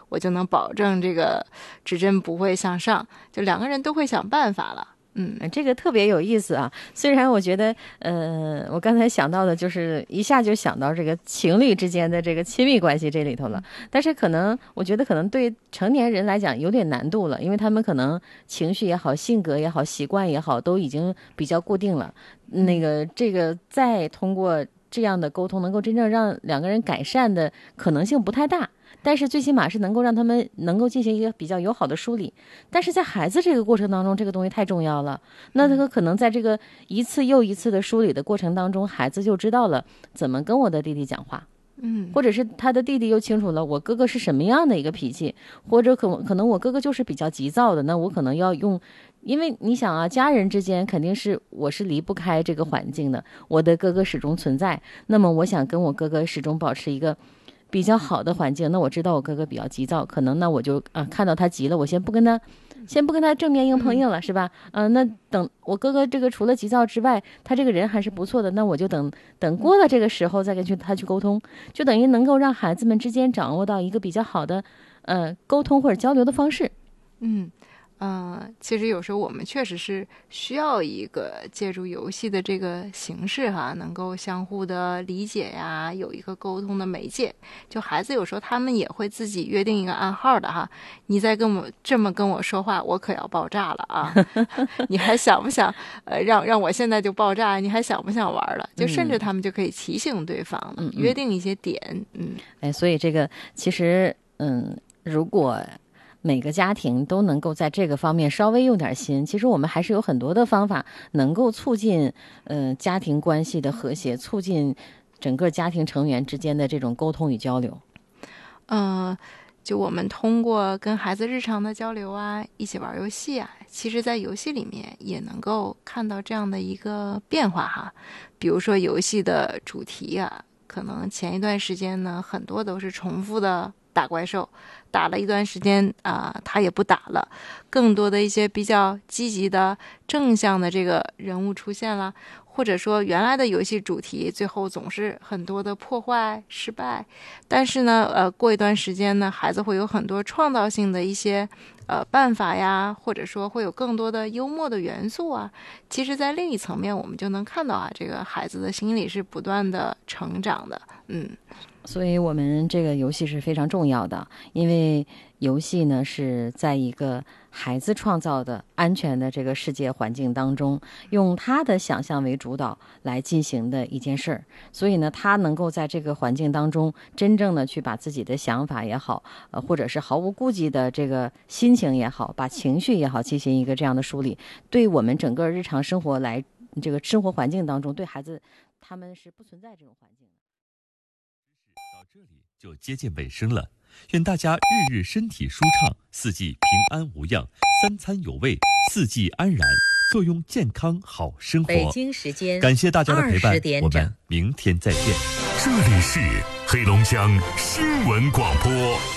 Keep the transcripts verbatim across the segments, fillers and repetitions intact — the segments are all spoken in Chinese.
我就能保证这个指针不会向上，就两个人都会想办法了。嗯， 这个特别有意思啊！虽然我觉得，呃，我刚才想到的就是一下就想到这个情侣之间的这个亲密关系这里头了，但是可能我觉得可能对成年人来讲有点难度了，因为他们可能情绪也好、性格也好、习惯也好，都已经比较固定了。那个这个再通过这样的沟通，能够真正让两个人改善的可能性不太大。但是最起码是能够让他们能够进行一个比较友好的梳理，但是在孩子这个过程当中，这个东西太重要了。那他可能在这个一次又一次的梳理的过程当中，孩子就知道了怎么跟我的弟弟讲话， 嗯， 或者是他的弟弟又清楚了我哥哥是什么样的一个脾气，或者可可能我哥哥就是比较急躁的，那我可能要用。因为你想啊，家人之间肯定是我是离不开这个环境的，我的哥哥始终存在，那么我想跟我哥哥始终保持一个比较好的环境，那我知道我哥哥比较急躁，可能那我就啊看到他急了，我先不跟他，先不跟他正面硬碰硬了，是吧？嗯、呃，那等我哥哥这个除了急躁之外，他这个人还是不错的，那我就等等过了这个时候再跟去他去沟通，就等于能够让孩子们之间掌握到一个比较好的呃沟通或者交流的方式。 嗯。嗯、呃，其实有时候我们确实是需要一个借助游戏的这个形式哈，能够相互的理解呀，有一个沟通的媒介。就孩子有时候他们也会自己约定一个暗号的哈，你再跟我这么跟我说话，我可要爆炸了啊！你还想不想呃让让我现在就爆炸？你还想不想玩了？就甚至他们就可以提醒对方了， 嗯、 约定一些点。嗯， 哎，所以这个其实嗯，如果每个家庭都能够在这个方面稍微用点心，其实我们还是有很多的方法能够促进呃家庭关系的和谐，促进整个家庭成员之间的这种沟通与交流。 嗯、呃，就我们通过跟孩子日常的交流啊，一起玩游戏啊，其实在游戏里面也能够看到这样的一个变化哈。比如说游戏的主题啊，可能前一段时间呢，很多都是重复的打怪兽，打了一段时间啊、呃，他也不打了，更多的一些比较积极的正向的这个人物出现了，或者说原来的游戏主题最后总是很多的破坏失败，但是呢呃过一段时间呢，孩子会有很多创造性的一些呃办法呀，或者说会有更多的幽默的元素啊。其实在另一层面我们就能看到啊，这个孩子的心理是不断的成长的。嗯， 所以我们这个游戏是非常重要的，因为游戏呢是在一个孩子创造的安全的这个世界环境当中，用他的想象为主导来进行的一件事儿。所以呢，他能够在这个环境当中真正的去把自己的想法也好，呃，或者是毫无顾忌的这个心情也好，把情绪也好进行一个这样的梳理，对我们整个日常生活来这个生活环境当中，对孩子他们是不存在这种环境的。 到这里就接近尾声了，愿大家日日身体舒畅，四季平安无恙，三餐有味，四季安然，坐拥健康好生活。 北京时间感谢大家的陪伴，我们明天再见。 这里是黑龙江新闻广播。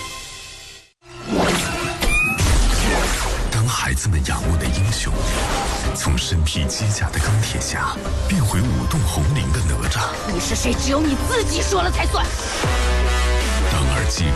当孩子们仰慕的英雄从身披机甲的钢铁侠变回舞动红绫的哪吒， 你是谁只有你自己说了才算。 当耳机